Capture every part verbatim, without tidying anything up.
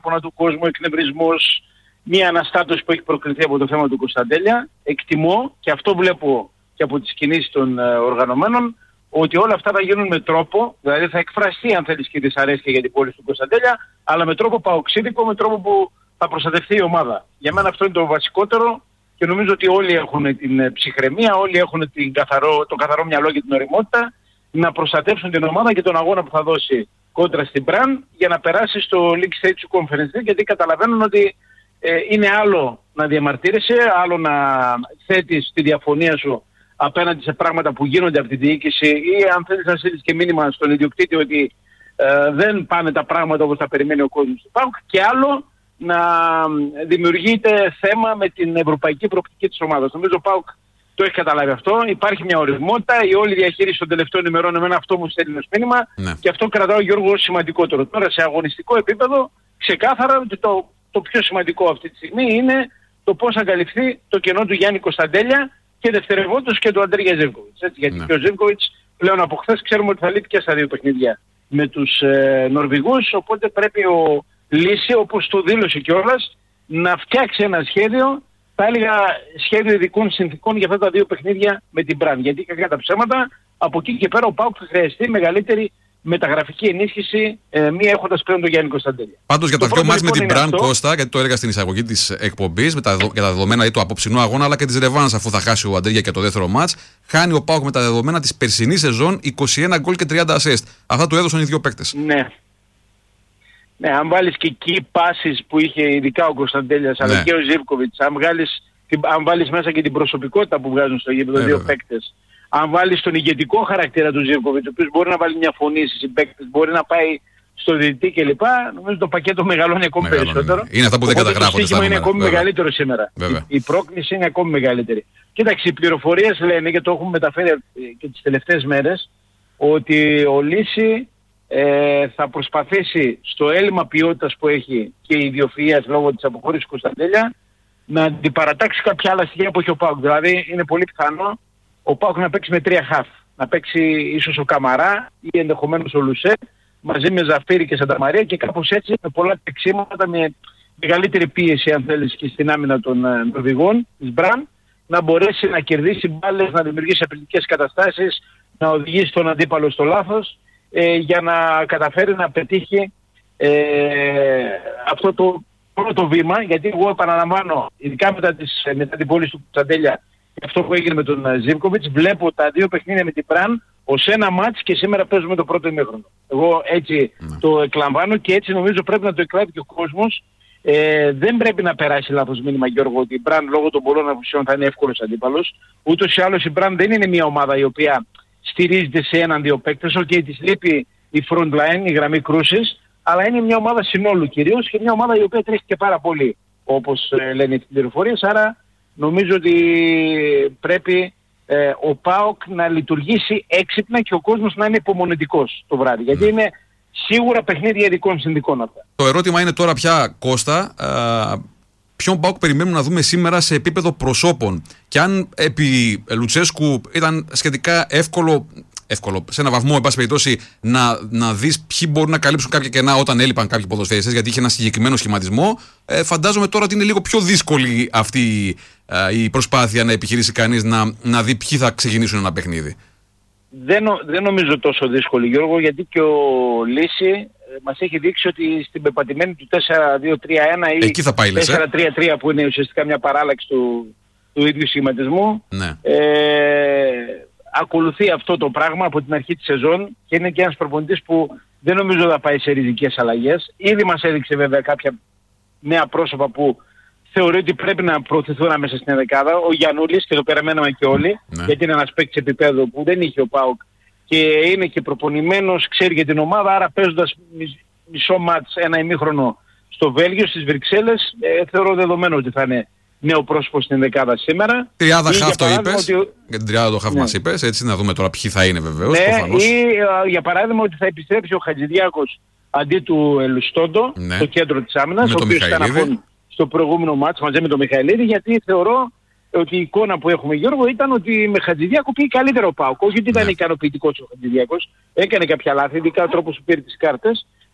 παράπονα του κόσμου, εκνευρισμός, μια αναστάτωση που έχει προκριθεί από το θέμα του Κωνσταντέλια. Εκτιμώ, και αυτό βλέπω και από τις κινήσεις των ε, οργανωμένων, ότι όλα αυτά θα γίνουν με τρόπο, δηλαδή θα εκφραστεί αν θέλεις και δυσαρέσκεια για την πόλη του Κωνσταντέλια, αλλά με τρόπο παοξίδικο, με τρόπο που θα προστατευτεί η ομάδα. Για μένα αυτό είναι το βασικότερο και νομίζω ότι όλοι έχουν την ψυχραιμία, όλοι έχουν την καθαρό, το καθαρό μυαλό και την ωριμότητα να προστατεύσουν την ομάδα και τον αγώνα που θα δώσει κόντρα στην Μπραν για να περάσει στο League Stage του Conference League, γιατί καταλαβαίνουν ότι ε, είναι άλλο να διαμαρτύρεσαι, άλλο να θέτεις τη διαφωνία σου απέναντι σε πράγματα που γίνονται από τη διοίκηση ή αν θέλεις να στείλεις και μήνυμα στον ιδιοκτήτη ότι ε, δεν πάνε τα πράγματα όπως τα περιμένει ο κόσμος του ΠΑΟΚ, και άλλο να δημιουργείται θέμα με την ευρωπαϊκή προοπτική της ομάδας. Νομίζω ο ΠΑΟΚ το έχει καταλάβει αυτό. Υπάρχει μια ωριμότητα. Η όλη διαχείριση των τελευταίων ημερών, εμένα αυτό μου στέλνει ως μήνυμα, ναι. Και αυτό κρατάω, Γιώργο, ως σημαντικότερο. Τώρα σε αγωνιστικό επίπεδο ξεκάθαρα ότι το, το πιο σημαντικό αυτή τη στιγμή είναι το πώς θα καλυφθεί το κενό του Γιάννη Κωνσταντέλια και δευτερευόντως και του Αντρίγια Ζίβκοβιτς. Γιατί ναι. Και ο Ζίβκοβιτς πλέον από χθες ξέρουμε ότι θα λείπει και στα δύο παιχνίδια με τους ε, Νορβηγούς, οπότε πρέπει ο Λύση, όπως το δήλωσε κιόλας, να φτιάξει ένα σχέδιο, θα έλεγα σχέδιο ειδικών συνθήκων για αυτά τα δύο παιχνίδια με την Μπραν. Γιατί κακά τα ψέματα, από εκεί και πέρα ο ΠΑΟΚ θα χρειαστεί μεγαλύτερη μεταγραφική ενίσχυση, ε, μία έχοντας πλέον τον Γιάννη Κωνσταντέλια. Πάντως για τα δύο μάτς με την Μπραν, Κώστα, γιατί το έλεγα στην εισαγωγή της εκπομπής, με τα, για τα δεδομένα του απόψινού αγώνα αλλά και της ρεβάνς, αφού θα χάσει ο Αντρίγια και το δεύτερο μάτς, χάνει ο ΠΑΟΚ με τα δεδομένα της περσινής σεζόν είκοσι ένα γκολ και τριάντα assist. Αυτά του έδωσαν οι δύο παίκτες. Ναι. Ναι, αν βάλεις και εκεί πάσεις που είχε ειδικά ο Κωνσταντέλιας, ναι. Αλλά και ο Ζίβκοβιτς, αν, αν βάλεις μέσα και την προσωπικότητα που βγάζουν στο γήπεδο ναι, δύο βέβαια. Παίκτες, αν βάλεις τον ηγετικό χαρακτήρα του Ζίβκοβιτς, ο οποίος μπορεί να βάλει μια φωνή στις συμπαίκτες, μπορεί να πάει στο διαιτητή κλπ. Νομίζω το πακέτο μεγαλώνει ακόμη μεγαλώνει, περισσότερο. Είναι αυτά που δεν καταγράφονται. Το στοίχημα είναι ακόμη βέβαια. μεγαλύτερο σήμερα. Η, η πρόκληση είναι ακόμη μεγαλύτερη. Κοίταξε, οι πληροφορίες λένε, και το έχουμε μεταφέρει και τις τελευταίες μέρες, ότι ο Λύση ε, θα προσπαθήσει στο έλλειμμα ποιότητας που έχει και ιδιοφυΐας λόγω της αποχώρησης του Κωνσταντέλια να αντιπαρατάξει κάποια άλλα στοιχεία που έχει ο ΠΑΟΚ. Δηλαδή είναι πολύ πιθανό ο ΠΑΟΚ να παίξει με τρία χαφ. Να παίξει ίσως ο Καμαρά ή ενδεχομένως ο Λουσέ μαζί με Ζαφίρι και Σανταμαρία και κάπως έτσι με πολλά τεξίματα, με μεγαλύτερη πίεση αν θέλεις και στην άμυνα των Νορβηγών της Μπραν, να μπορέσει να κερδίσει μπάλες, να δημιουργήσει απειλητικές καταστάσεις, να οδηγήσει τον αντίπαλο στο λάθος ε, για να καταφέρει να πετύχει ε, αυτό το πρώτο βήμα, γιατί εγώ επαναλαμβάνω, ειδικά μετά, τις, μετά την πώληση του Κωνσταντέλια και αυτό που έγινε με τον Ζίβκοβιτς, βλέπω τα δύο παιχνίδια με την Μπραν ως ένα μάτς και σήμερα παίζουμε το πρώτο ημίχρονο. Εγώ έτσι mm. το εκλαμβάνω και έτσι νομίζω πρέπει να το εκλάβει και ο κόσμος. Ε, δεν πρέπει να περάσει λάθος μήνυμα, Γιώργο, ότι η Μπραν λόγω των πολλών απουσιών θα είναι εύκολος αντίπαλος. Ούτως ή άλλως η Μπραν δεν είναι μια ομάδα η οποία στηρίζεται σε έναν-δύο παίκτες. Οκ, okay, της λείπει η front line, η γραμμή κρούσης, αλλά είναι μια ομάδα συνόλου κυρίως και μια ομάδα η οποία τρέχει και πάρα πολύ, όπως ε, λένε οι πληροφορίες. Άρα νομίζω ότι πρέπει ε, ο ΠΑΟΚ να λειτουργήσει έξυπνα και ο κόσμος να είναι υπομονετικός το βράδυ. Γιατί είναι σίγουρα παιχνίδια ειδικών συνδικών αυτά. Το ερώτημα είναι τώρα πια, Κώστα, α, ποιον ΠΑΟΚ περιμένουμε να δούμε σήμερα σε επίπεδο προσώπων. Και αν επί Λουτσέσκου ήταν σχετικά εύκολο, εύκολο σε ένα βαθμό, εν πάση περιπτώσει, να, να δεις ποιοι μπορούν να καλύψουν κάποια κενά όταν έλειπαν κάποιοι ποδοσφαιριστές, γιατί είχε ένα συγκεκριμένο σχηματισμό, ε, φαντάζομαι τώρα ότι είναι λίγο πιο δύσκολη αυτή ε, η προσπάθεια να επιχειρήσει κανείς να, να δει ποιοι θα ξεκινήσουν ένα παιχνίδι. Δεν, δεν νομίζω τόσο δύσκολη, Γιώργο, γιατί και ο Λύση μας έχει δείξει ότι στην πεπατημένη του τέσσερα δύο τρία ένα ή τέσσερα τρία τρία που είναι ουσιαστικά μια παράλλαξη του, του ίδιου σχηματισμού, ναι. ε, ακολουθεί αυτό το πράγμα από την αρχή της σεζόν και είναι και ένας προπονητής που δεν νομίζω θα πάει σε ριζικές αλλαγές. Ήδη μας έδειξε βέβαια κάποια νέα πρόσωπα που θεωρεί ότι πρέπει να προωθηθούν μέσα στην δεκάδα. Ο Γιαννούλης, και το περιμέναμε και όλοι, ναι. Γιατί είναι ένας παίκτης επίπεδου που δεν είχε ο ΠΑΟΚ και είναι και προπονημένος, ξέρει για την ομάδα, άρα παίζοντας μισό μάτς, ένα ημίχρονο στο Βέλγιο, στις Βρυξέλλες, ε, θεωρώ δεδομένο ότι θα είναι νέο πρόσωπο στην δεκάδα σήμερα. Τριάδα χαφ το είπες, ότι... για την τριάδα το χαφ ναι. μας είπες, έτσι να δούμε τώρα ποιοι θα είναι βεβαίως. Ναι, προφανώς. Ή για παράδειγμα ότι θα επιστρέψει ο Χατζηδιάκος αντί του Ελουστόντο, ναι. στο κέντρο της άμυνας, ο οποίος ήταν αφών στο προηγούμενο μάτς μαζί με τον Μιχαηλίδη, γιατί θεωρώ ότι η εικόνα που έχουμε, Γιώργο, ήταν ότι με Χατζηδιάκο πήγε καλύτερο ο ΠΑΟΚ. Όχι ότι ήταν ναι. ικανοποιητικός ο Χατζηδιάκος, έκανε κάποια λάθη, ειδικά ο τρόπος που πήρε τις κάρτες,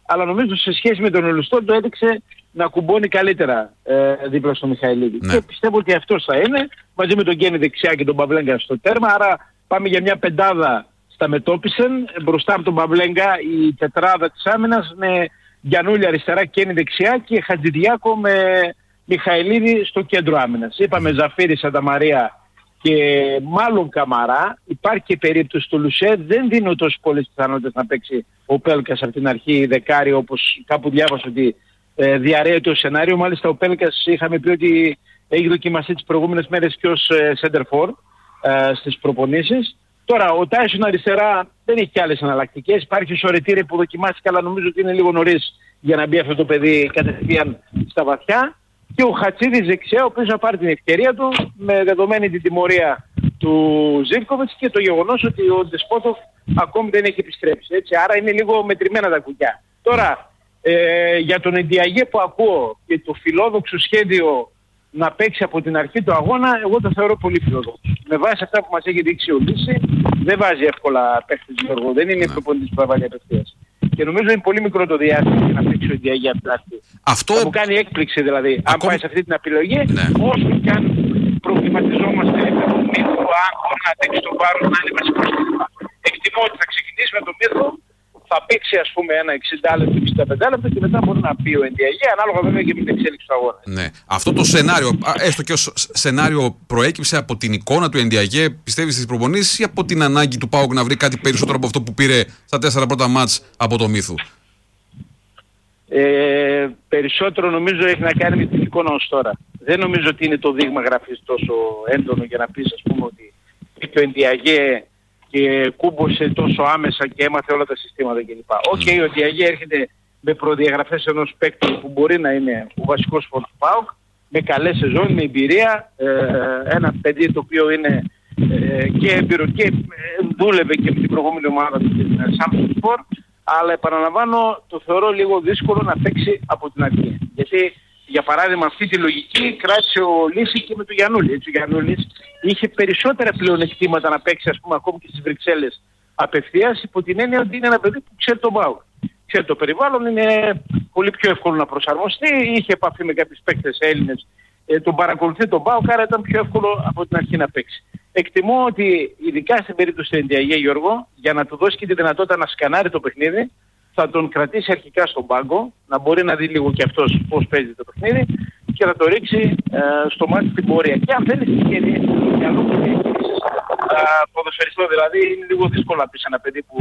αλλά νομίζω σε σχέση με τον Ολουστό το έδειξε να κουμπώνει καλύτερα ε, δίπλα στο Μιχαηλίδη. Ναι. Και πιστεύω ότι αυτός θα είναι, μαζί με τον Γκένι δεξιά και τον Παυλέγκα στο τέρμα, άρα πάμε για μια πεντάδα στα μετώπισεν, μπροστά από τον Παυλέγκα η τετράδα της άμυνας με Γιαννούλη αριστερά, Γκένι δεξιά και Χατζηδιάκο με Μιχαηλίδη στο κέντρο άμυνας. Είπαμε Ζαφύρη, Σανταμαρία και μάλλον Καμαρά. Υπάρχει και περίπτωση του Λουσέ, δεν δίνω τόσο πολλές πιθανότητες να παίξει ο Πέλκας από την αρχή δεκάρι, όπως κάπου διάβασα ότι ε, διαρρέει το σενάριο. Μάλιστα ο Πέλκας είχαμε πει ότι έχει δοκιμαστεί τις προηγούμενες μέρες και ως ε, center for ε, στις προπονήσεις. Τώρα ο Τάισον αριστερά δεν έχει και άλλες εναλλακτικές. Υπάρχει ο Σορετήρη που δοκιμάστηκε, αλλά νομίζω ότι είναι λίγο νωρίς για να μπει αυτό το παιδί κατευθείαν στα βαθιά. Και ο Χατσίδης δεξιά, ο οποίος θα πάρει την ευκαιρία του με δεδομένη την τιμωρία του Ζίβκοβιτς και το γεγονός ότι ο Ντεσπότοφ ακόμη δεν έχει επιστρέψει. Έτσι. Άρα είναι λίγο μετρημένα τα κουκιά. Τώρα, ε, για τον Εντιαγέ που ακούω και το φιλόδοξο σχέδιο να παίξει από την αρχή του αγώνα, εγώ το θεωρώ πολύ φιλόδοξο. Με βάση αυτά που μας έχει δείξει ο Λύση, δεν βάζει εύκολα παίχτες Γιώργο. Δεν είναι προπονητής που θα βάλει απευθείας. Και νομίζω είναι πολύ μικρό το διάστημα για να παίξει ο Εντιαγέ από την αρχή. Αυτό... Θα μου κάνει έκπληξη δηλαδή. Ακόμη... Αν πάει σε αυτή την επιλογή, ναι. Όσο και αν προβληματιζόμαστε με τον Μύθο, αν μπορεί να αντέξει τον βάρος να είναι βασικός. Εκτιμώ ότι θα ξεκινήσει με τον Μύθο, θα παίξει ας πούμε ένα εξήντα λεπτό, εξήντα πέντε λεπτό και μετά μπορεί να πει ο Εντιαγέ, ανάλογα βέβαια και με την εξέλιξη του αγώνα. Ναι. Αυτό το σενάριο, έστω και ως σενάριο, προέκυψε από την εικόνα του Εντιαγέ, πιστεύεις, στις προπονήσεις ή από την ανάγκη του ΠΑΟΚ να βρει κάτι περισσότερο από αυτό που πήρε στα τέσσερα πρώτα μάτς από το Μύθου? Ε, περισσότερο νομίζω έχει να κάνει με την εικόνα ως τώρα. Δεν νομίζω ότι είναι το δείγμα γραφής τόσο έντονο για να πεις ας πούμε ότι είπε ο Εντιαγέ και κούμπωσε τόσο άμεσα και έμαθε όλα τα συστήματα κλπ. Οκ, okay, mm. ο Εντιαγέ έρχεται με προδιαγραφές ενός παίκτου που μπορεί να είναι ο βασικός φόρ του ΠΑΟΚ, με καλές σεζόν, με εμπειρία, ε, ένα παιδί το οποίο είναι ε, και έμπειρο και ε, δούλευε και με την προηγούμενη ομάδα του στην Samsung Sport, αλλά επαναλαμβάνω το θεωρώ λίγο δύσκολο να παίξει από την αρχή. Γιατί για παράδειγμα αυτή τη λογική κράτησε ο Λύση και με τον Γιαννούλη. Έτσι, ο Γιαννούλης είχε περισσότερα πλεονεκτήματα να παίξει ας πούμε ακόμη και στις Βρυξέλλες απευθείας, υπό την έννοια ότι είναι ένα παιδί που ξέρει τον ΠΑΟΚ. Ξέρει το περιβάλλον, είναι πολύ πιο εύκολο να προσαρμοστεί, είχε επαφή με κάποιους παίκτες Έλληνες, ε, τον παρακολουθεί τον ΠΑΟΚ, άρα ήταν πιο εύκολο από την αρχή να παίξει. Εκτιμώ ότι ειδικά στην περίπτωση του Εντιαγέ, Γιώργο, για να του δώσει και τη δυνατότητα να σκανάρει το παιχνίδι, θα τον κρατήσει αρχικά στον πάγκο, να μπορεί να δει λίγο και αυτός πώς παίζει το παιχνίδι και θα το ρίξει ε, στο μάτι στην πορεία. Και αν θέλει στην ευκαιρία του μυαλού που διαχείρισες ποδοσφαιριστό, δηλαδή είναι λίγο δύσκολο να πεις ένα παιδί που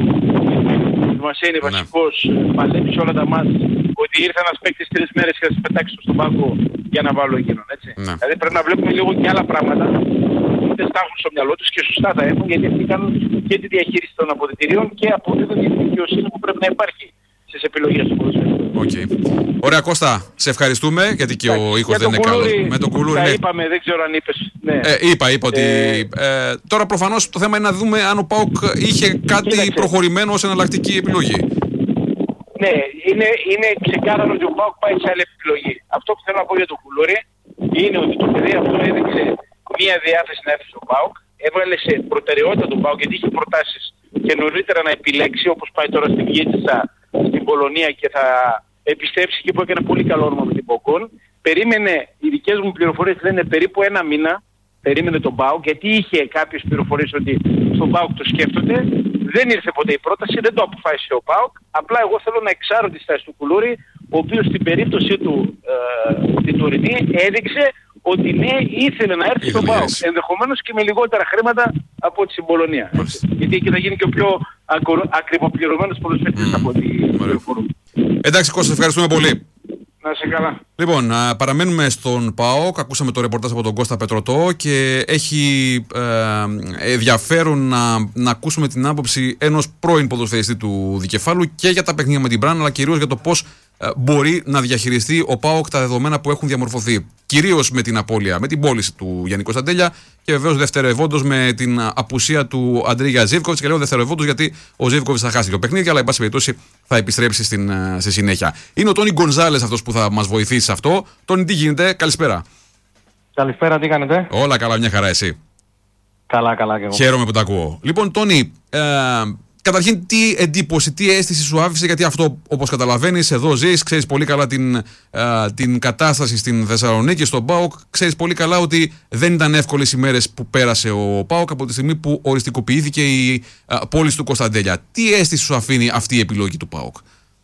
μας είναι βασικός, παλεύει σε όλα τα μάτς, ότι ήρθε ένας παίκτης τρεις μέρες και θα σε πετάξει στον πάγκο για να βάλω εκείνον, έτσι. Ναι. Δηλαδή πρέπει να βλέπουμε λίγο και άλλα πράγματα που δεν στάχουν στο μυαλό τους και σωστά τα έχουν, γιατί αυτοί κάνουν και τη διαχείριση των αποδυτηρίων και αποδίδουν και τη δικαιοσύνη που πρέπει να υπάρχει στις επιλογές του ποδοσφαίρου. Okay. Ωραία Κώστα, σε ευχαριστούμε γιατί και ο ήχος δεν είναι καλός. Με το κουλούρι. Τα είπαμε, δεν ξέρω αν είπες. Ναι. Ε, είπα, είπα ότι. Ε... Ε, τώρα προφανώς το θέμα είναι να δούμε αν ο ΠΑΟΚ είχε κάτι Κοίταξε. προχωρημένο ως εναλλακτική επιλογή. Ναι, είναι, είναι ξεκάθαρο ότι ο ΠΑΟΚ πάει σε άλλη επιλογή. Αυτό που θέλω να πω για το κουλούρι είναι ότι το παιδί αυτό έδειξε μία διάθεση να έρθει στο ΠΑΟΚ. Έβαλε σε προτεραιότητα τον ΠΑΟΚ γιατί είχε προτάσεις και νωρίτερα να επιλέξει, όπως πάει τώρα στην Βιέτσα, στην Πολωνία και θα επιστρέψει εκεί που έκανε πολύ καλό όνομα με την Ποκόν. Περίμενε, οι δικές μου πληροφορίες λένε περίπου ένα μήνα, περίμενε τον ΠΑΟΚ γιατί είχε κάποιες πληροφορίες ότι στον ΠΑΟΚ το σκέφτονται. Δεν ήρθε ποτέ η πρόταση, δεν το αποφάσισε ο ΠΑΟΚ. Απλά εγώ θέλω να εξάρω τη στάση του Κουλούρη, ο οποίος στην περίπτωση του ε, την τωρινή έδειξε ότι ναι, ήθελε να έρθει στον ΠΑΟΚ. Ενδεχομένως και με λιγότερα χρήματα από ό,τι στην Πολωνία. Γιατί εκεί θα γίνει και ο πιο ακριβοπληρωμένος ποδοσφαιριστής mm. από ό,τι πληροφορούν. Εντάξει Κώστα, ευχαριστούμε πολύ. Να είσαι καλά. Λοιπόν, παραμένουμε στον ΠΑΟΚ. Ακούσαμε το ρεπορτάζ από τον Κώστα Πετρωτό και έχει ε, ενδιαφέρον να, να ακούσουμε την άποψη ενός πρώην ποδοσφαιριστή του Δικεφάλου και για τα παιχνίδια με την Μπραν, αλλά κυρίως για το πώς ε, μπορεί να διαχειριστεί ο ΠΑΟΚ τα δεδομένα που έχουν διαμορφωθεί. Κυρίως με την απώλεια, με την πώληση του Γιάννη Κωνσταντέλια και βεβαίως δευτερευόντως με την απουσία του Αντρίγια Ζίβκοβιτς. Και λέω δευτερευόντως γιατί ο Ζίβκοβιτς θα χάσει το παιχνίδι, αλλά εν πάση περιπτώσει θα επιστρέψει στην, στη συνέχεια. Είναι ο Τόνι Γκονζάλες αυτός που θα μας βοηθήσει σε αυτό. Τόνι, τι γίνεται, καλησπέρα. Καλησπέρα, τι κάνετε? Όλα καλά, μια χαρά, εσύ? Καλά, καλά και εγώ. Χαίρομαι που τα ακούω. Λοιπόν, Τόνι, ε, Καταρχήν, τι εντύπωση, τι αίσθηση σου άφησε, γιατί αυτό, όπως καταλαβαίνεις, εδώ ζεις, ξέρεις πολύ καλά την, α, την κατάσταση στην Θεσσαλονίκη, στον ΠΑΟΚ. Ξέρεις πολύ καλά ότι δεν ήταν εύκολες οι μέρες που πέρασε ο ΠΑΟΚ από τη στιγμή που οριστικοποιήθηκε η α, πόλη του Κωνσταντέλια. Τι αίσθηση σου αφήνει αυτή η επιλογή του ΠΑΟΚ?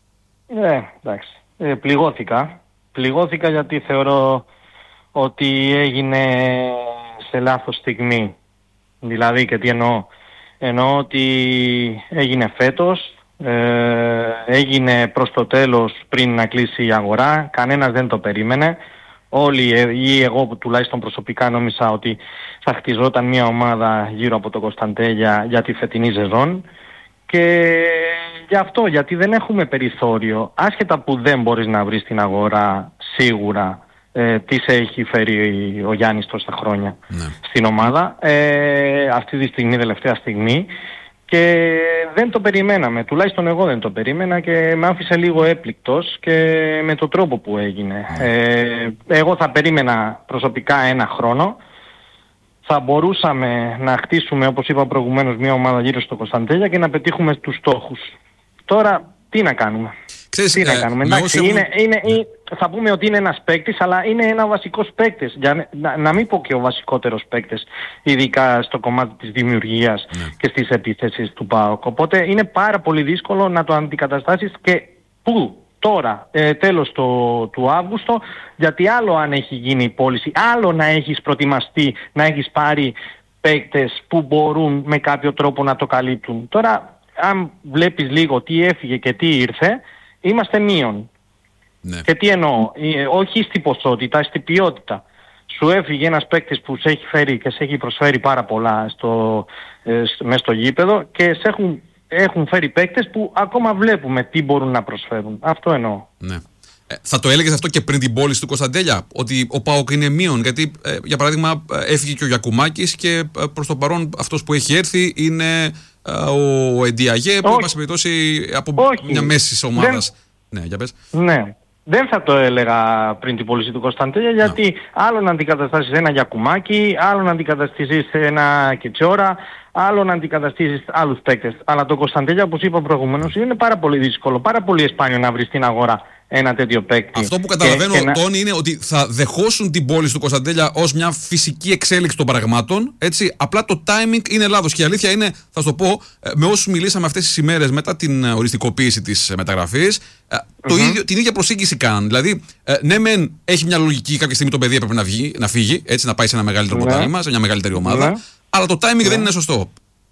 Ε, εντάξει. Ε, πληγώθηκα. Πληγώθηκα γιατί θεωρώ ότι έγινε σε λάθος στιγμή. Δηλαδή, και τι εννοώ. Εννοώ ότι έγινε φέτος, ε, έγινε προς το τέλος πριν να κλείσει η αγορά, κανένας δεν το περίμενε. Όλοι, ή εγώ που τουλάχιστον προσωπικά νόμιζα ότι θα χτιζόταν μια ομάδα γύρω από το Κωνσταντέλια για τη φετινή σεζόν. Και γι' αυτό, γιατί δεν έχουμε περιθώριο, άσχετα που δεν μπορείς να βρεις την αγορά σίγουρα, Ε, τι σε έχει φέρει ο Γιάννης τόσα χρόνια ναι. στην ομάδα ε, αυτή τη στιγμή, τελευταία στιγμή, και δεν το περιμέναμε, τουλάχιστον εγώ δεν το περίμενα και με άφησε λίγο έπληκτος και με τον τρόπο που έγινε. ναι. ε, εγώ θα περίμενα προσωπικά ένα χρόνο, θα μπορούσαμε να χτίσουμε, όπως είπα προηγουμένως, μια ομάδα γύρω στο Κωνσταντέλια και να πετύχουμε τους στόχους. Τώρα τι να κάνουμε? Ξέρεις, τι να κάνουμε? Εντάξει, έχουν... είναι, είναι, είναι, θα πούμε ότι είναι ένας παίκτης, αλλά είναι ένα βασικός παίκτης. Για, να, να μην πω και ο βασικότερος παίκτης, ειδικά στο κομμάτι της δημιουργίας ναι. και στις επίθεσεις του ΠΑΟΚ. Οπότε είναι πάρα πολύ δύσκολο να το αντικαταστάσεις και πού? Τώρα, ε, τέλος το, του Αύγουστο, γιατί άλλο αν έχει γίνει η πώληση, άλλο να έχεις προετοιμαστεί, να έχεις πάρει παίκτες που μπορούν με κάποιο τρόπο να το καλύπτουν. Τώρα, αν βλέπεις λίγο τι έφυγε και τι ήρθε, είμαστε μείον. Ναι. Και τι εννοώ, ε, όχι στην ποσότητα, στην ποιότητα. Σου έφυγε ένας παίκτης που σε έχει φέρει και σε έχει προσφέρει πάρα πολλά στο, ε, μέσα στο γήπεδο και σε έχουν, έχουν φέρει παίκτες που ακόμα βλέπουμε τι μπορούν να προσφέρουν. Αυτό εννοώ. Ναι. Ε, θα το έλεγες αυτό και πριν την πώληση του Κωνσταντέλια, ότι ο ΠΑΟΚ είναι μείον? Γιατί ε, για παράδειγμα έφυγε και ο Γιακουμάκης και ε, προς το παρόν αυτός που έχει έρθει είναι ε, ο Εντιαγέ, που μας περιπτώσει από όχι. μια μέση ομάδας. Δεν... Ναι, για πες. Ναι. Δεν θα το έλεγα πριν την πώληση του Κωνσταντέλια, γιατί no. άλλο να αντικαταστάσεις ένα Γιακουμάκη, άλλο να αντικαταστήσεις ένα Κετσόρα, άλλο να αντικαταστήσεις άλλους παίκτες. Αλλά το Κωνσταντέλια, όπως είπα προηγουμένως, είναι πάρα πολύ δύσκολο, πάρα πολύ εσπάνιο να βρεις στην αγορά ένα τέτοιο παίκτη. Αυτό που καταλαβαίνω, και, Τόνι, είναι ότι θα δεχόσουν την πώληση του Κωνσταντέλια ως μια φυσική εξέλιξη των πραγμάτων. Έτσι. Απλά το timing είναι λάθος. Και η αλήθεια είναι, θα σου το πω, με όσους μιλήσαμε αυτές τις ημέρες μετά την οριστικοποίηση της μεταγραφής, το mm-hmm. ίδιο, την ίδια προσήγηση κάνουν. Δηλαδή, ναι, μεν έχει μια λογική, κάποια στιγμή το παιδί έπρεπε να, βγει, να φύγει, έτσι, να πάει σε ένα μεγαλύτερο mm-hmm. ποτάμι, σε μια μεγαλύτερη ομάδα. Mm-hmm. Αλλά το timing mm-hmm. δεν είναι σωστό.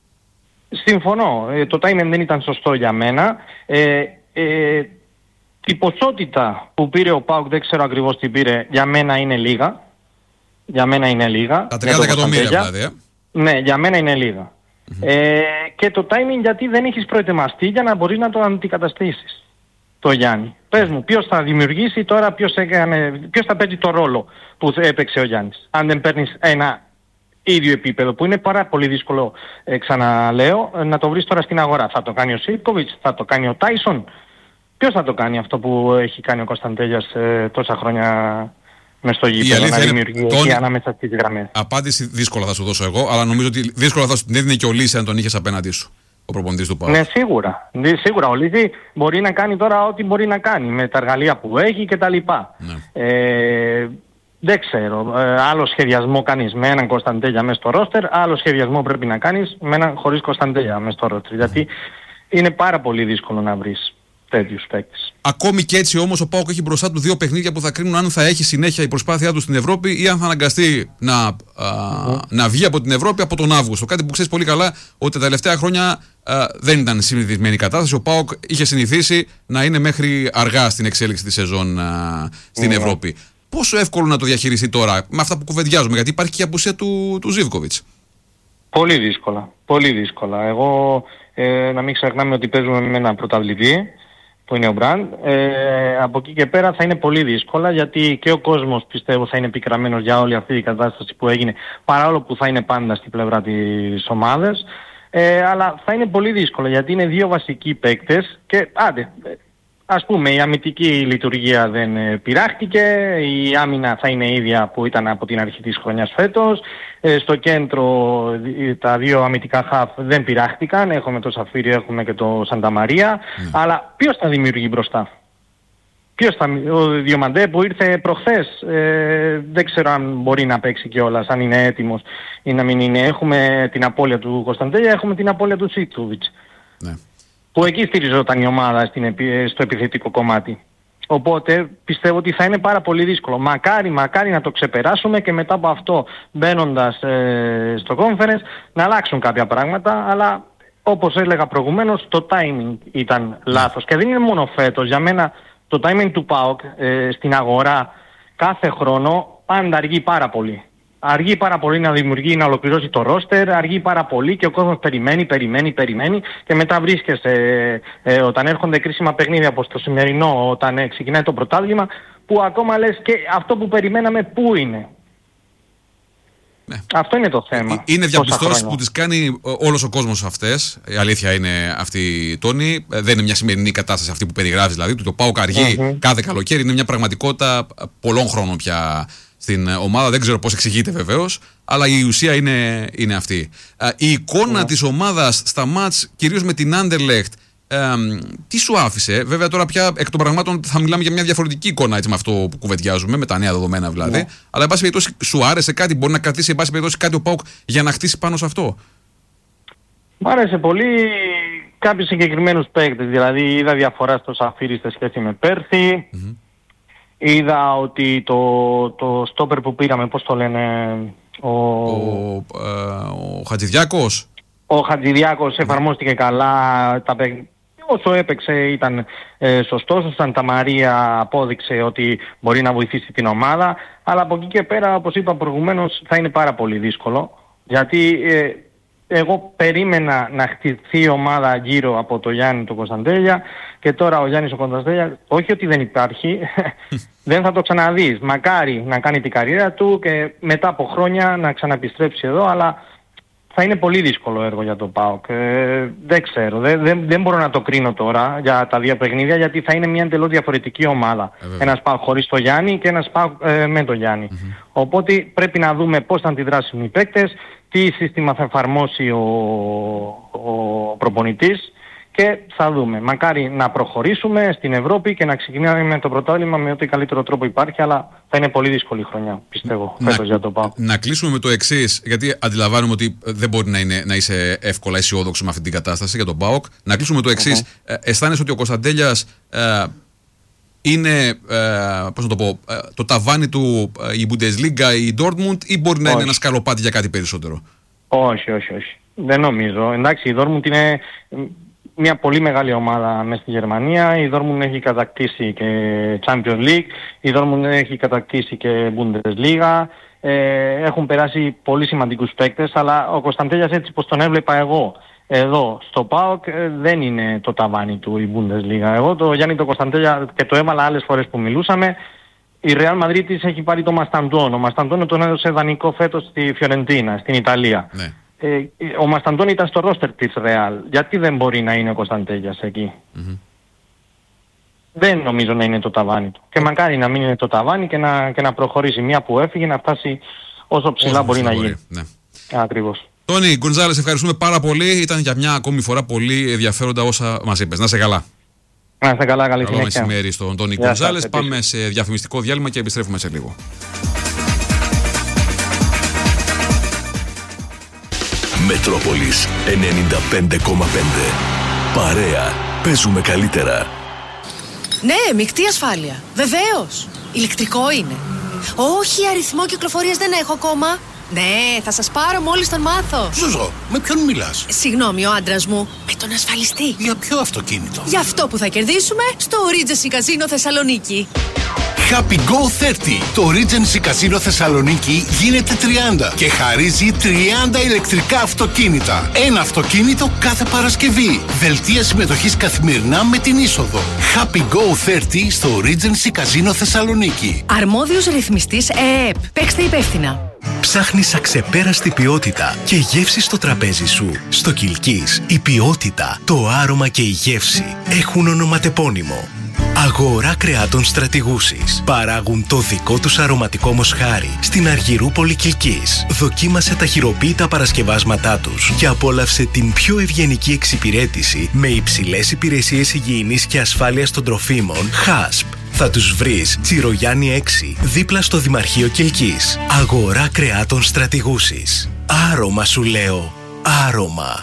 Συμφωνώ. Ε, το timing δεν ήταν σωστό για μένα. Ε, ε, η ποσότητα που πήρε ο ΠΑΟΚ, δεν ξέρω ακριβώς τι πήρε, για μένα είναι λίγα. Για μένα είναι λίγα. Τα τριάντα εκατομμύρια δηλαδή. Ε. Ναι, για μένα είναι λίγα. Mm-hmm. Ε, και το timing γιατί δεν έχεις προετοιμαστεί για να μπορείς να το αντικαταστήσεις. Το Γιάννη. Πες μου, ποιος θα δημιουργήσει τώρα, ποιος, έκανε, ποιος θα παίζει το ρόλο που έπαιξε ο Γιάννης. Αν δεν παίρνεις ένα ίδιο επίπεδο, που είναι πάρα πολύ δύσκολο, ε, ξαναλέω, να το βρεις τώρα στην αγορά. Θα το κάνει ο Σίβκοβιτς, θα το κάνει ο Τάισον. Ποιος θα το κάνει αυτό που έχει κάνει ο Κωνσταντέλιας ε, τόσα χρόνια μες στο γήπεδο, να δημιουργεί εκεί ανάμεσα στις γραμμές? Απάντηση δύσκολα θα σου δώσω εγώ, αλλά νομίζω ότι δύσκολα θα σου την έδινε και ο Λύση αν τον είχες απέναντί σου, ο προπονητής του ΠΑΟΚ. Ναι, σίγουρα. Σίγουρα ο Λύση μπορεί να κάνει τώρα ό,τι μπορεί να κάνει με τα εργαλεία που έχει κτλ. Ναι. Ε, δεν ξέρω. Ε, άλλο σχεδιασμό κάνεις με έναν Κωνσταντέλια μέσα στο ρόστερ, άλλο σχεδιασμό πρέπει να κάνεις με έναν χωρίς Κωνσταντέλια μέσα στο ρόστερ. Mm. Γιατί είναι πάρα πολύ δύσκολο να βρεις τέτοιους παίκτες. Ακόμη και έτσι όμως ο ΠΑΟΚ έχει μπροστά του δύο παιχνίδια που θα κρίνουν αν θα έχει συνέχεια η προσπάθειά του στην Ευρώπη ή αν θα αναγκαστεί να, α, mm. να βγει από την Ευρώπη από τον Αύγουστο. Κάτι που ξέρεις πολύ καλά ότι τα τελευταία χρόνια α, δεν ήταν συνηθισμένη η κατάσταση. Ο ΠΑΟΚ είχε συνηθίσει να είναι μέχρι αργά στην εξέλιξη της σεζόν α, στην mm. Ευρώπη. Πόσο εύκολο να το διαχειριστεί τώρα με αυτά που κουβεντιάζουμε, γιατί υπάρχει και η απουσία του, του Ζίβκοβιτς? Πολύ δύσκολα. Πολύ δύσκολα. Εγώ ε, να μην ξεχνάμε ότι παίζουμε με έναν πρωταθλητή που είναι ο Μπραντ. Ε, από εκεί και πέρα θα είναι πολύ δύσκολα, γιατί και ο κόσμος πιστεύω θα είναι πικραμένος για όλη αυτή η κατάσταση που έγινε, παρόλο που θα είναι πάντα στην πλευρά της ομάδας. Ε, αλλά θα είναι πολύ δύσκολο, γιατί είναι δύο βασικοί παίκτες και άντε, ας πούμε η αμυντική λειτουργία δεν ε, πειράχτηκε, η άμυνα θα είναι ίδια που ήταν από την αρχή της χρονιάς φέτος, ε, στο κέντρο ε, τα δύο αμυντικά χαφ δεν πειράχτηκαν, έχουμε το Σαφίριο, έχουμε και το Σανταμαρία, mm. αλλά ποιος θα δημιουργεί μπροστά? Ποιος θα, ο Διομαντέ που ήρθε προχθές, ε, δεν ξέρω αν μπορεί να παίξει κιόλας, αν είναι έτοιμος ή να μην είναι. Έχουμε την απώλεια του Κωνσταντέλια, έχουμε την απώλεια του Σίτσοβιτς. Ναι. Που εκεί στηριζόταν η ομάδα στην, στο επιθετικό κομμάτι. Οπότε πιστεύω ότι θα είναι πάρα πολύ δύσκολο. Μακάρι, μακάρι να το ξεπεράσουμε και μετά από αυτό μπαίνοντας ε, στο conference να αλλάξουν κάποια πράγματα, αλλά όπως έλεγα προηγουμένως το timing ήταν λάθος. Και δεν είναι μόνο φέτος. Για μένα το timing του ΠΑΟΚ ε, στην αγορά κάθε χρόνο πάντα αργεί πάρα πολύ. Αργεί πάρα πολύ να δημιουργεί, να ολοκληρώσει το ρόστερ, αργεί πάρα πολύ και ο κόσμος περιμένει, περιμένει, περιμένει και μετά βρίσκεσαι ε, ε, όταν έρχονται κρίσιμα παιχνίδια όπως το σημερινό, όταν ε, ξεκινάει το πρωτάθλημα, που ακόμα λες και αυτό που περιμέναμε πού είναι. Ναι. Αυτό είναι το θέμα. Είναι διαπιστώσεις που τις κάνει όλος ο κόσμος αυτές. Η αλήθεια είναι αυτή, Τόνι. Δεν είναι μια σημερινή κατάσταση αυτή που περιγράφεις, δηλαδή. Το ΠΑΟΚ αργεί mm-hmm. κάθε καλοκαίρι. Είναι μια πραγματικότητα πολλών χρόνων πια στην ομάδα. Δεν ξέρω πώς εξηγείται βεβαίως, αλλά η ουσία είναι, είναι αυτή. Η εικόνα mm-hmm. της ομάδας στα μάτς, κυρίως με την Anderlecht, Ε, τι σου άφησε? Βέβαια τώρα πια εκ των πραγμάτων θα μιλάμε για μια διαφορετική εικόνα, έτσι, με αυτό που κουβεντιάζουμε, με τα νέα δεδομένα δηλαδή. Yeah. Αλλά εν πάση περιπτώσει σου άρεσε κάτι? Μπορεί να κρατήσει εν πάση περιπτώσει κάτι ο ΠΑΟΚ για να χτίσει πάνω σε αυτό? Μ' άρεσε πολύ κάποιους συγκεκριμένους παίκτες. Δηλαδή είδα διαφορά στο Σαφίρι σε σχέση με πέρσι. Mm-hmm. Είδα ότι το, το στόπερ που πήραμε, πώς το λένε, ο, ο, ε, ο Χατζηδιάκος. Ο Χατζηδιάκος εφαρμόστηκε καλά, τα, όσο έπαιξε ήταν ε, σωστός, ο Σανταμαρία απόδειξε ότι μπορεί να βοηθήσει την ομάδα, αλλά από εκεί και πέρα, όπως είπα προηγουμένως, θα είναι πάρα πολύ δύσκολο, γιατί ε, εγώ περίμενα να χτιθεί η ομάδα γύρω από το Γιάννη τον Κωνσταντέλια και τώρα ο Γιάννης ο Κωνσταντέλια, όχι ότι δεν υπάρχει, δεν θα το ξαναδείς. Μακάρι να κάνει την καριέρα του και μετά από χρόνια να ξαναεπιστρέψει εδώ, αλλά θα είναι πολύ δύσκολο έργο για το ΠΑΟΚ. Ε, δεν ξέρω, δεν, δεν, δεν μπορώ να το κρίνω τώρα για τα δύο παιχνίδια, γιατί θα είναι μια εντελώς διαφορετική ομάδα. Ε, ένας ΠΑΟΚ χωρίς το Γιάννη και ένας ΠΑΟΚ ε, με το Γιάννη. Mm-hmm. Οπότε πρέπει να δούμε πώς θα αντιδράσουν οι παίκτες, τι σύστημα θα εφαρμόσει ο, ο προπονητής και θα δούμε. Μακάρι να προχωρήσουμε στην Ευρώπη και να ξεκινάμε το πρωτάθλημα με ό,τι καλύτερο τρόπο υπάρχει, αλλά θα είναι πολύ δύσκολη χρονιά, πιστεύω, να, φέτος για το ΠΑΟΚ. Να κλείσουμε με το εξής, γιατί αντιλαμβάνομαι ότι δεν μπορεί να, είναι, να είσαι εύκολα αισιόδοξο με αυτή την κατάσταση για τον ΠΑΟΚ. Να κλείσουμε με το εξής. Okay. Ε, αισθάνεσαι ότι ο Κωνσταντέλιας ε, είναι, ε, πώς να το πω, ε, το ταβάνι του ε, η Bundesliga, η Dortmund, ή μπορεί να όχι. είναι ένα σκαλοπάτι για κάτι περισσότερο? Όχι, όχι, όχι. Δεν νομίζω. Εντάξει, η Dortmund είναι μια πολύ μεγάλη ομάδα μέσα στη Γερμανία. Η Dortmund έχει κατακτήσει και Champions League, η Dortmund έχει κατακτήσει και Bundesliga. Ε, έχουν περάσει πολύ σημαντικούς παίκτες, αλλά ο Κωνσταντέλιας, έτσι πως τον έβλεπα εγώ εδώ στο ΠΑΟΚ, δεν είναι το ταβάνι του η Bundesliga. Εγώ το Γιάννη το Κωνσταντέλια, και το έβαλα άλλες φορές που μιλούσαμε, η Real Madrid της έχει πάρει το Μασταντών. Ο Μασταντών τον έδωσε δανεικό φέτος στη Φιωρεντίνα, στην Ιταλία. Ναι. Ε, ο Μασταντών ήταν στο ρόστερ της Real. Γιατί δεν μπορεί να είναι ο Κωνσταντέλιας εκεί? Mm-hmm. Δεν νομίζω να είναι το ταβάνι του. Και μακάρι να μην είναι το ταβάνι και να, και να προχωρήσει. Μια που έφυγε να φτάσει όσο ψηλά όσο μπορεί να γίνει. Ναι. Ακριβώς. Τόνι Γκοντζάλες, ευχαριστούμε πάρα πολύ. Ήταν για μια ακόμη φορά πολύ ενδιαφέροντα όσα μας είπες. Να είσαι καλά. Να είστε καλά, καλή συνέχεια. Καλό μεσημέρι στον Τόνι Γκοντζάλες. Πάμε σε διαφημιστικό διάλειμμα και επιστρέφουμε σε λίγο. Μετρόπολης ενενήντα πέντε κόμμα πέντε. Παρέα. Παίζουμε καλύτερα. Ναι, μεικτή ασφάλεια. Βεβαίως. Ηλεκτρικό είναι. Όχι, αριθμό κυκλοφορίας δεν έχω ακόμα. Ναι, θα σας πάρω μόλις τον μάθω. Ζουζό, με ποιον μιλάς? Συγγνώμη, ο άντρας μου. Με τον ασφαλιστή. Για ποιο αυτοκίνητο? Για αυτό που θα κερδίσουμε στο Regency Casino Θεσσαλονίκη. Happy Go τριάντα. Το Regency Casino Θεσσαλονίκη γίνεται τριάντα και χαρίζει τριάντα ηλεκτρικά αυτοκίνητα. Ένα αυτοκίνητο κάθε Παρασκευή. Δελτία συμμετοχής καθημερινά με την είσοδο. Happy Go τριάντα στο Regency Casino Θεσσαλονίκη. Αρμόδιος ρυθμιστής ΕΕΠ. Παίξτε υπεύθυνα. Ψάχνεις αξεπέραστη ποιότητα και γεύση στο τραπέζι σου? Στο Κιλκής η ποιότητα, το άρωμα και η γεύση έχουν ονοματεπώνυμο. Αγορά κρεάτων Στρατηγούσης. Παράγουν το δικό τους αρωματικό μοσχάρι στην Αργυρούπολη Κιλκής. Δοκίμασε τα χειροποίητα παρασκευάσματά τους και απόλαυσε την πιο ευγενική εξυπηρέτηση με υψηλές υπηρεσίες υγιεινής και ασφάλειας των τροφίμων χάσπ. Θα τους βρεις Τσιρογιάννη έξι, δίπλα στο Δημαρχείο Κιλκής. Αγορά κρεάτων Στρατηγούσης. Άρωμα σου λέω, άρωμα.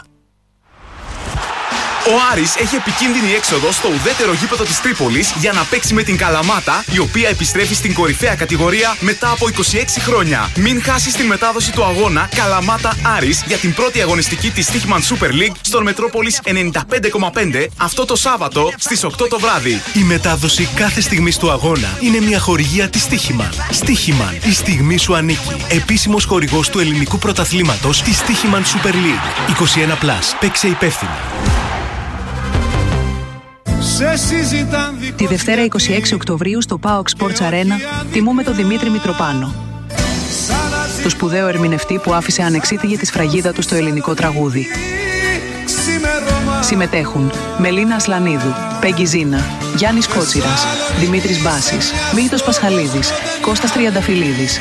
Ο Άρης έχει επικίνδυνη έξοδο στο ουδέτερο γήπεδο της Τρίπολης για να παίξει με την Καλαμάτα, η οποία επιστρέφει στην κορυφαία κατηγορία μετά από είκοσι έξι χρόνια. Μην χάσεις την μετάδοση του αγώνα Καλαμάτα Άρης για την πρώτη αγωνιστική της Στίχημαν Super League στον Μετρόπολης ενενήντα πέντε κόμμα πέντε αυτό το Σάββατο στις οκτώ το βράδυ. Η μετάδοση κάθε στιγμής του αγώνα είναι μια χορηγία της Στίχημαν. Στίχημαν, η στιγμή σου ανήκει. Επίσημος χορηγός του ελληνικού πρωταθλήματος της Στίχημαν Super League. είκοσι ένα πλας. Παίξε υπεύθυνα. Τη Δευτέρα είκοσι έξι Οκτωβρίου στο πάοκ Sports Arena τιμούμε τον Δημήτρη Μητροπάνο, το σπουδαίο ερμηνευτή που άφησε ανεξίτηλη τη σφραγίδα του στο ελληνικό τραγούδι. Συμμετέχουν Μελίνα Ασλανίδου, Πέγγι Ζίνα, Γιάννης Κότσιρας, Δημήτρης Μπάσης, Μίλτος Πασχαλίδης, Κώστας Τριανταφυλλίδης.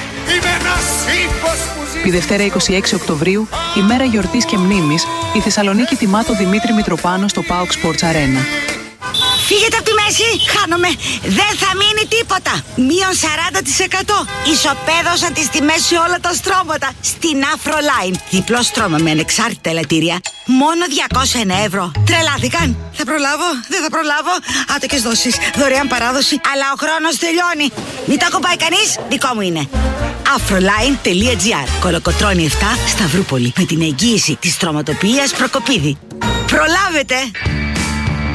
Τη Δευτέρα είκοσι έξι Οκτωβρίου, ημέρα γιορτής και μνήμης, η Θεσσαλονίκη τιμά τον Δημήτρη Μητροπάνο στο πάοκ Sports Arena. Φύγετε από τη μέση, χάνομαι. Δεν θα μείνει τίποτα. Μείον σαράντα τοις εκατό. Ισοπαίδωσαν τις τιμές σε όλα τα στρώματα. Στην Afroline. Διπλό στρώμα με ανεξάρτητα ελαττήρια. Μόνο διακόσια ένα ευρώ. Τρελάθηκαν. Θα προλάβω, δεν θα προλάβω. Άτοκες δόσεις, δωρεάν παράδοση. Αλλά ο χρόνος τελειώνει. Μην το ακουμπάει κανείς, δικό μου είναι. Afroline.gr. Κολοκοτρώνη επτά, Σταυρούπολη. Με την εγγύηση της στρωματοποιίας Προκοπίδη. Προλάβετε!